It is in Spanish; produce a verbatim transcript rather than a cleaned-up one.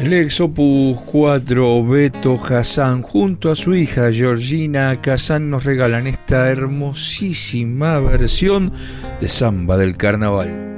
El ex Opus cuatro, Beto Hassan, junto a su hija Georgina Kazan, nos regalan esta hermosísima versión de Samba del Carnaval.